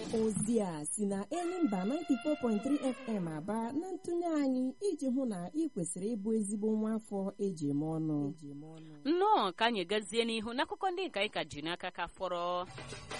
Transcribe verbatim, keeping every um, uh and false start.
ozi a si na Enyimba ninety-four point three F M Aba na ntụnye anyị iji hụ na ị kwesịrị ịbụ ezigbo nwa afọ eji eme ọnụ. Nnọọ ka anyị gazie n'ihu n'akụkọ ndị nke anyị ka ji n'aka ka fọrọ.